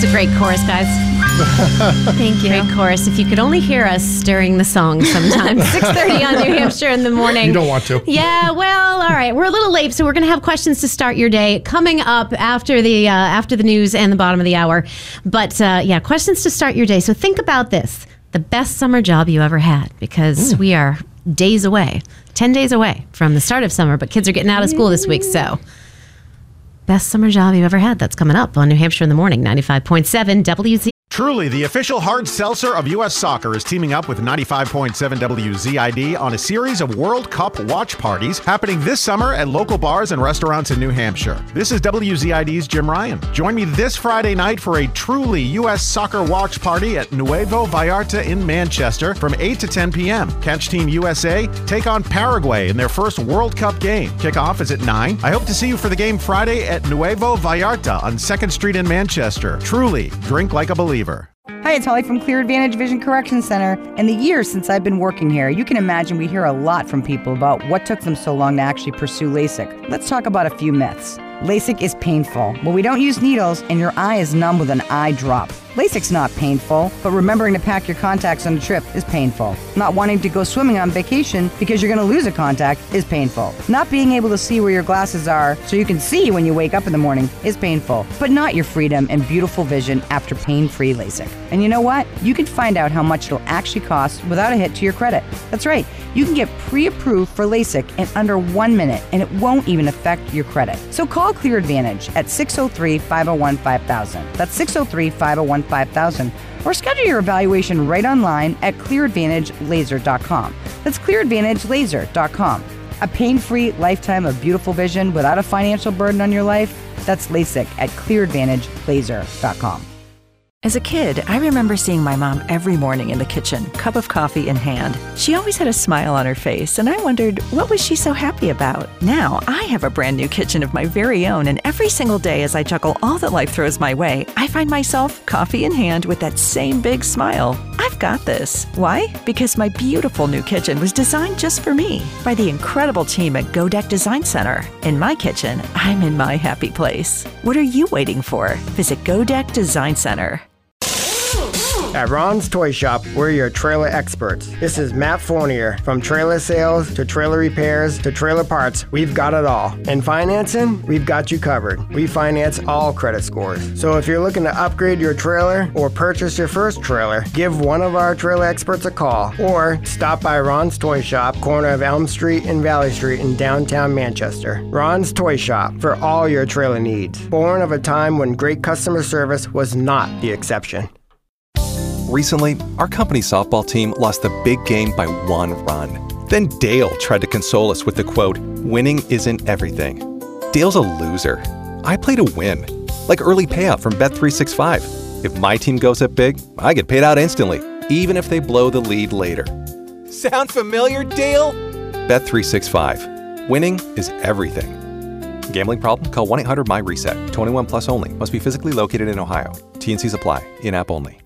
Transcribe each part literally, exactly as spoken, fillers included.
a great chorus, guys. Thank you. Great chorus. If you could only hear us during the song sometimes. six thirty on New Hampshire in the morning. You don't want to. Yeah, well, all right. We're a little late, so we're going to have questions to start your day coming up after the uh, after the news and the bottom of the hour. But uh, yeah, questions to start your day. So think about this. The best summer job you ever had, because mm. we are days away, ten days away from the start of summer, but kids are getting out of school this week, so best summer job you ever had. That's coming up on New Hampshire in the Morning, ninety-five point seven W Z. Truly, the official hard seltzer of U S Soccer is teaming up with ninety-five point seven W Z I D on a series of World Cup watch parties happening this summer at local bars and restaurants in New Hampshire. This is W Z I D's Jim Ryan. Join me this Friday night for a truly U S Soccer watch party at Nuevo Vallarta in Manchester from eight to ten p.m. Catch Team U S A take on Paraguay in their first World Cup game. Kickoff is at nine. I hope to see you for the game Friday at Nuevo Vallarta on second Street in Manchester. Truly, drink like a believer. Hi, it's Holly from Clear Advantage Vision Correction Center. In the years since I've been working here, you can imagine we hear a lot from people about what took them so long to actually pursue LASIK. Let's talk about a few myths. LASIK is painful. Well, we don't use needles, and your eye is numb with an eye drop. LASIK's not painful, but remembering to pack your contacts on a trip is painful. Not wanting to go swimming on vacation because you're going to lose a contact is painful. Not being able to see where your glasses are so you can see when you wake up in the morning is painful, but not your freedom and beautiful vision after pain-free LASIK. And you know what? You can find out how much it'll actually cost without a hit to your credit. That's right. You can get pre-approved for LASIK in under one minute, and it won't even affect your credit. So call Clear Advantage at six oh three, five oh one, five thousand. That's six oh three, five oh one, five thousand. Or schedule your evaluation right online at clear advantage laser dot com. That's clear advantage laser dot com. A pain-free lifetime of beautiful vision without a financial burden on your life? That's LASIK at clear advantage laser dot com. As a kid, I remember seeing my mom every morning in the kitchen, cup of coffee in hand. She always had a smile on her face, and I wondered, what was she so happy about? Now, I have a brand new kitchen of my very own, and every single day as I juggle all that life throws my way, I find myself, coffee in hand, with that same big smile. I've got this. Why? Because my beautiful new kitchen was designed just for me by the incredible team at Godek Design Center. In my kitchen, I'm in my happy place. What are you waiting for? Visit Godek Design Center. At Ron's Toy Shop, we're your trailer experts. This is Matt Fournier. From trailer sales to trailer repairs to trailer parts, we've got it all. And financing, we've got you covered. We finance all credit scores. So if you're looking to upgrade your trailer or purchase your first trailer, give one of our trailer experts a call or stop by Ron's Toy Shop, corner of Elm Street and Valley Street in downtown Manchester. Ron's Toy Shop for all your trailer needs. Born of a time when great customer service was not the exception. Recently, our company's softball team lost the big game by one run. Then Dale tried to console us with the quote, "Winning isn't everything." Dale's a loser. I play to win, like early payout from Bet three sixty-five. If my team goes up big, I get paid out instantly, even if they blow the lead later. Sound familiar, Dale? Bet three sixty-five. Winning is everything. Gambling problem? Call one eight hundred M Y reset. twenty-one plus only. Must be physically located in Ohio. T and Cs apply. In-app only.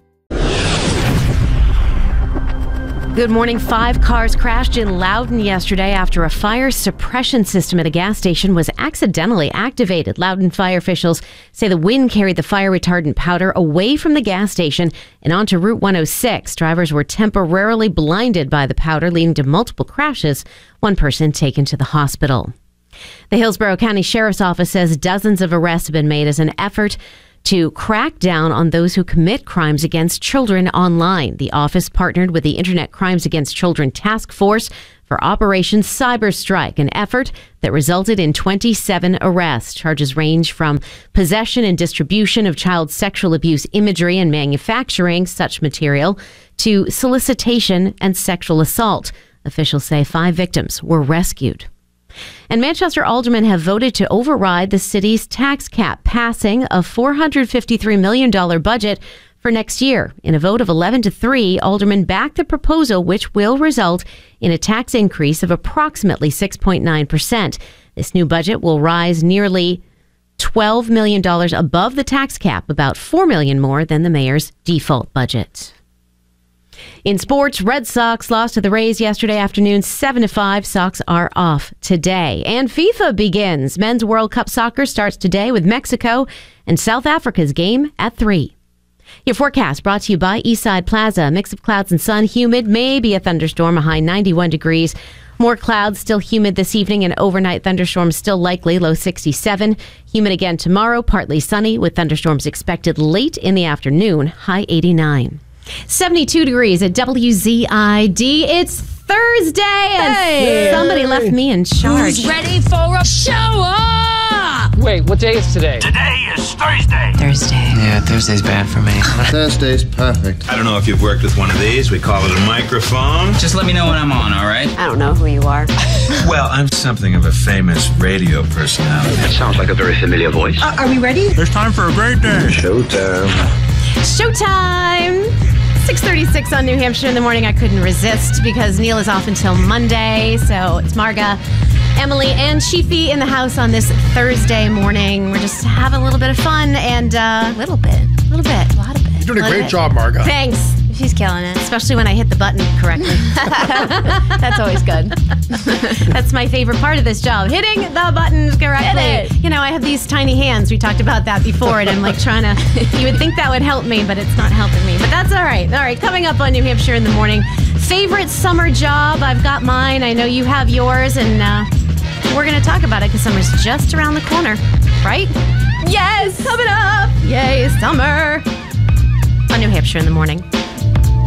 Good morning. Five cars crashed in Loudon yesterday after a fire suppression system at a gas station was accidentally activated. Loudon fire officials say the wind carried the fire retardant powder away from the gas station and onto Route one oh six. Drivers were temporarily blinded by the powder, leading to multiple crashes. One person taken to the hospital. The Hillsborough County Sheriff's Office says dozens of arrests have been made as an effort to crack down on those who commit crimes against children online. The office partnered with the Internet Crimes Against Children Task Force for Operation Cyber Strike, an effort that resulted in twenty-seven arrests. Charges range from possession and distribution of child sexual abuse imagery and manufacturing such material to solicitation and sexual assault. Officials say five victims were rescued. And Manchester aldermen have voted to override the city's tax cap, passing a four hundred fifty-three million dollars budget for next year. In a vote of eleven to three, aldermen backed the proposal, which will result in a tax increase of approximately six point nine percent. This new budget will rise nearly twelve million dollars above the tax cap, about four million dollars more than the mayor's default budget. In sports, Red Sox lost to the Rays yesterday afternoon, seven to five. Sox are off today. And FIFA begins. Men's World Cup soccer starts today with Mexico and South Africa's game at three. Your forecast brought to you by Eastside Plaza. A mix of clouds and sun, humid, maybe a thunderstorm, a high ninety-one degrees. More clouds, still humid this evening, and overnight thunderstorms still likely, low sixty-seven. Humid again tomorrow, partly sunny, with thunderstorms expected late in the afternoon, high eighty-nine. seventy-two degrees at W Z I D. It's Thursday, and Hey. somebody left me in charge. Who's ready for a show up? Wait, what day is today? Today is Thursday. Thursday. Yeah, Thursday's bad for me. Thursday's perfect. I don't know if you've worked with one of these. We call it a microphone. Just let me know when I'm on, all right? I don't know who you are. Well, I'm something of a famous radio personality. That sounds like a very familiar voice. Uh, are we ready? It's time for a great day. Showtime. Showtime! six thirty-six on New Hampshire in the morning. I couldn't resist because Neil is off until Monday. So it's Marga, Emily, and Chiefy in the house on this Thursday morning. We're just having a little bit of fun and a uh, little bit, a little bit, a lot of bit. You're doing a Lot of great it. job, Marga. Thanks. She's killing it. Especially when I hit the button correctly. That's always good. That's my favorite part of this job. Hitting the buttons correctly. Hit it. You know, I have these tiny hands. We talked about that before, and I'm like trying to, you would think that would help me, but it's not helping me. But that's all right. All right, coming up on New Hampshire in the morning. Favorite summer job? I've got mine. I know you have yours, and uh, we're going to talk about it because summer's just around the corner, right? Yes. Coming up. Yay, summer. On New Hampshire in the morning.